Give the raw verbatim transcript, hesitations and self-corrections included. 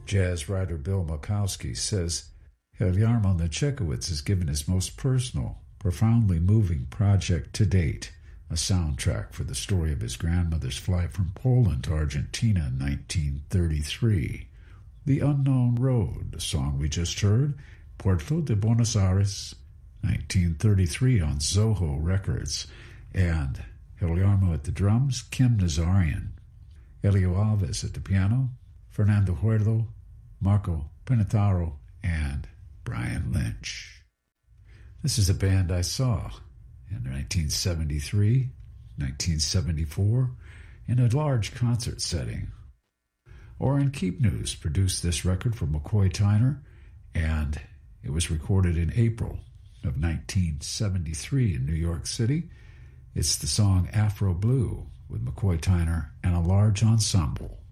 Jazz writer Bill Makowski says Guillermo Nichekowitz has given his most personal, profoundly moving project to date, a soundtrack for the story of his grandmother's flight from Poland to Argentina in nineteen thirty-three. The Unknown Road, the song we just heard, Puerto de Buenos Aires, nineteen thirty-three on Zoho Records, and Guillermo at the drums, Kim Nazarian, Elio Alves at the piano, Fernando Huerdo, Marco Pinataro, and Brian Lynch. This is a band I saw in nineteen seventy-three, nineteen seventy-four, in a large concert setting. Orrin Keepnews produced this record for McCoy Tyner, and it was recorded in April of nineteen seventy-three in New York City. It's the song Afro Blue with McCoy Tyner and a large ensemble.